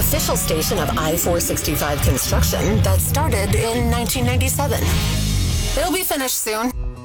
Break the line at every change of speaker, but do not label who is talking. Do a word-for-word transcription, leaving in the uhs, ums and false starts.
official station of I four sixty-five construction that started in nineteen ninety-seven. It'll be finished soon.